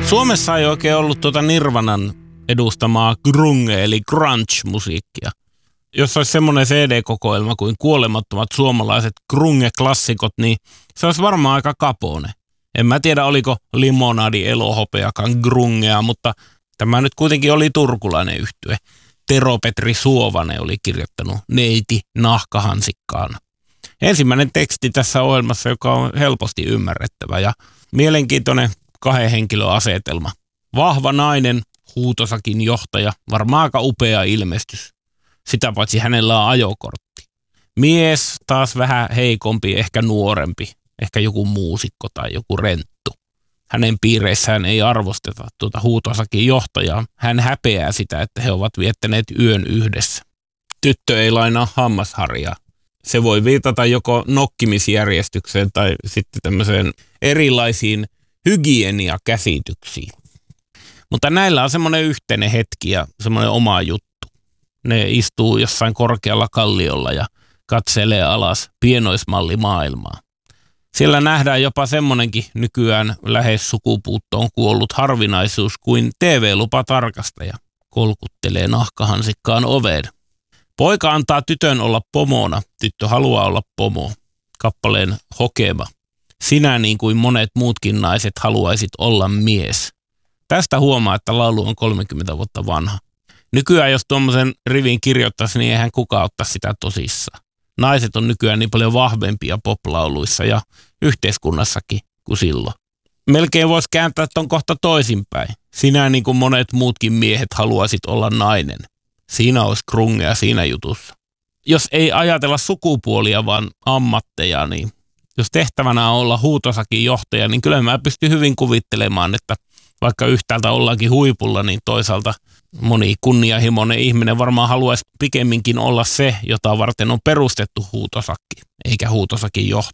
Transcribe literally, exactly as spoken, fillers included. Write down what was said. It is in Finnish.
Suomessa ei oikein ollut tuota Nirvanan edustamaa grunge eli grunge-musiikkia. Jos olisi semmoinen C D-kokoelma kuin kuolemattomat suomalaiset grunge-klassikot, niin se olisi varmaan aika kapone. En mä tiedä, oliko Limonadi Elohopeakaan grungea, mutta tämä nyt kuitenkin oli turkulainen yhtye. Tero Petri Suovanen oli kirjoittanut Neiti nahkahansikkaan. Ensimmäinen teksti tässä ohjelmassa, joka on helposti ymmärrettävä ja mielenkiintoinen kahden henkilön asetelma. Vahva nainen, huutosakin johtaja, varmaan aika upea ilmestys. Sitä paitsi hänellä on ajokortti. Mies taas vähän heikompi, ehkä nuorempi, ehkä joku muusikko tai joku renttu. Hänen piireissään ei arvosteta tuota huutosakin johtajaa. Hän häpeää sitä, että he ovat viettäneet yön yhdessä. Tyttö ei lainaa hammasharjaa. Se voi viitata joko nokkimisjärjestykseen tai sitten tämmöiseen erilaisiin hygieniakäsityksiin. Mutta näillä on semmoinen yhteinen hetki ja semmoinen oma juttu. Ne istuu jossain korkealla kalliolla ja katselee alas pienoismallimaailmaa. Siellä nähdään jopa semmoinenkin nykyään lähes sukupuuttoon kuollut harvinaisuus kuin T V-lupatarkastaja. Kolkuttelee nahkahansikkaan oveen. Poika antaa tytön olla pomona, tyttö haluaa olla pomo. Kappaleen hokema. Sinä niin kuin monet muutkin naiset haluaisit olla mies. Tästä huomaa, että laulu on kolmekymmentä vuotta vanha. Nykyään jos tuommoisen rivin kirjoittaisi, niin eihän kukaan ottaisi sitä tosissaan. Naiset on nykyään niin paljon vahvempia poplauluissa ja yhteiskunnassakin kuin silloin. Melkein voisi kääntää ton kohta toisinpäin. Sinä niin kuin monet muutkin miehet haluaisit olla nainen. Siinä olisi grungea siinä jutussa. Jos ei ajatella sukupuolia, vaan ammatteja, niin jos tehtävänä on olla huutosakin johtaja, niin kyllä mä pystyn hyvin kuvittelemaan, että vaikka yhtäältä ollaankin huipulla, niin toisaalta moni kunnianhimoinen ihminen varmaan haluaisi pikemminkin olla se, jota varten on perustettu huutosakki, eikä huutosakin johtaja.